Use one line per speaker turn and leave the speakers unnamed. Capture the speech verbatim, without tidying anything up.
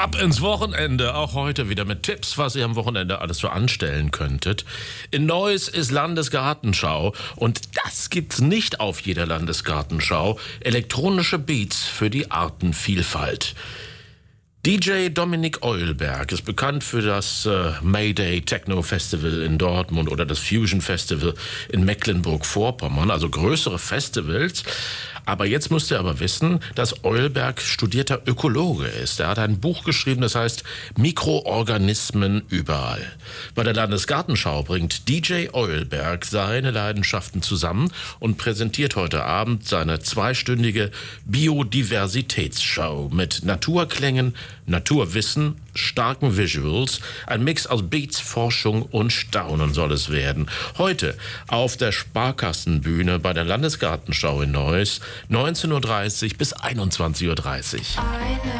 Ab ins Wochenende, auch heute wieder mit Tipps, was ihr am Wochenende alles so anstellen könntet. In Neuss ist Landesgartenschau und das gibt's nicht auf jeder Landesgartenschau. Elektronische Beats für die Artenvielfalt. D J Dominik Eulberg ist bekannt für das äh, Mayday Techno Festival in Dortmund oder das Fusion Festival in Mecklenburg-Vorpommern, also größere Festivals. Aber jetzt müsst ihr aber wissen, dass Eulberg studierter Ökologe ist. Er hat ein Buch geschrieben, das heißt Mikroorganismen überall. Bei der Landesgartenschau bringt D J Eulberg seine Leidenschaften zusammen und präsentiert heute Abend seine zweistündige Biodiversitätsshow mit Naturklängen, Naturwissen, starken Visuals. Ein Mix aus Beats, Forschung und Staunen soll es werden. Heute auf der Sparkassenbühne bei der Landesgartenschau in Neuss, neunzehn Uhr dreißig bis einundzwanzig Uhr dreißig.